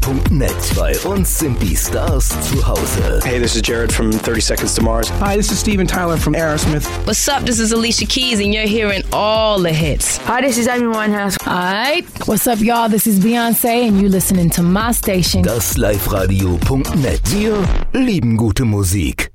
Live-Radio.net. Bei uns sind die Stars zu Hause. Hey, this is Jared from 30 Seconds to Mars. Hi, this is Steven Tyler from Aerosmith. What's up? This is Alicia Keys, and you're hearing all the hits. Hi, this is Amy Winehouse. Alright, what's up, y'all? This is Beyonce, and you're listening to my station. Das Live-Radio.net. Wir lieben gute Musik.